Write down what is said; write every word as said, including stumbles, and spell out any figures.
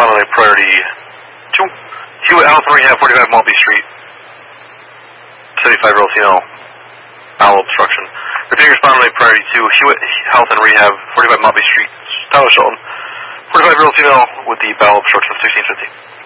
responded a priority two. Hewitt Health and Rehab, forty-five Maltby Street. seventy-five year old female, bowel obstruction. Repeating responded a priority two. Hewitt Health and Rehab, forty-five Maltby Street, Tyler Shelton. forty-five year old female with the bowel obstruction, sixteen fifty.